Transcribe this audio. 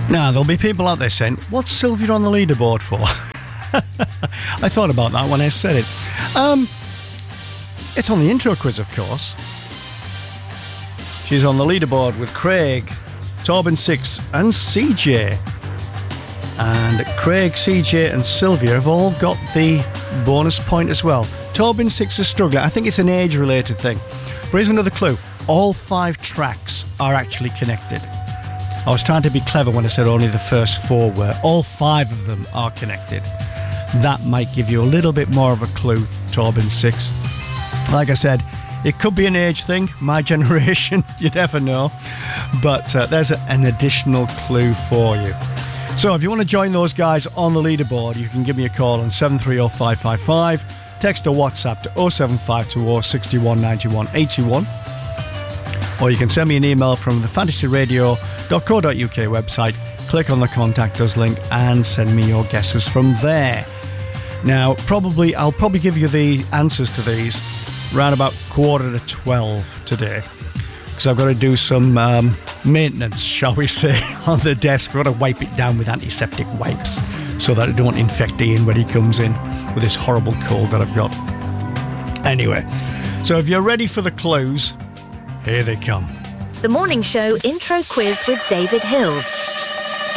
Now, there'll be people out there saying, what's Sylvia on the leaderboard for? I thought about that when I said it. It's on the intro quiz, of course. She's on the leaderboard with Craig, Torben 6 and CJ. And Craig, CJ and Sylvia have all got the bonus point as well. Torben 6 is struggling. I think it's an age-related thing. But here's another clue. All 5 tracks are actually connected. I was trying to be clever when I said only the first 4 were. All 5 of them are connected. That might give you a little bit more of a clue, Torben 6. Like I said, it could be an age thing, my generation, you never know. But there's an additional clue for you. So if you want to join those guys on the leaderboard, you can give me a call on 730-555, text or WhatsApp to 07520 61 91 81. Or you can send me an email from the fantasyradio.co.uk website, click on the Contact Us link and send me your guesses from there. Now, I'll probably give you the answers to these around about 11:45 today, because I've got to do some maintenance, shall we say, on the desk. I've got to wipe it down with antiseptic wipes so that it don't infect Ian when he comes in with this horrible cold that I've got. Anyway, so if you're ready for the clues, here they come. The Morning Show Intro Quiz with David Hills.